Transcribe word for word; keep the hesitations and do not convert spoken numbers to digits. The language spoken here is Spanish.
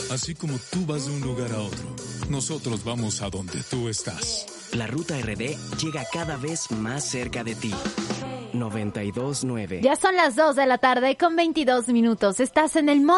Así como tú vas de un lugar a otro, nosotros vamos a donde tú estás. La Ruta R D llega cada vez más cerca de ti. noventa y dos nueve. Ya son las dos de la tarde con veintidós minutos. Estás en el modo